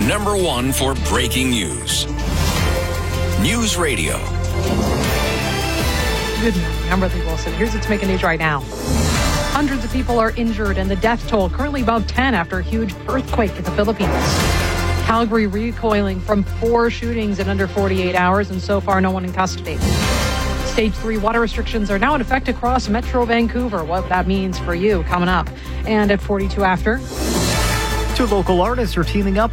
#1 for breaking news. News Radio. Good morning. I'm Ridley Wilson. Here's what's making news right now. Hundreds of people are injured and the death toll currently above 10 after a huge earthquake in the Philippines. Calgary recoiling from 4 shootings in under 48 hours, and so far no one in custody. Stage 3 water restrictions are now in effect across Metro Vancouver. What that means for you coming up. And at 42 after. 2 local artists are teaming up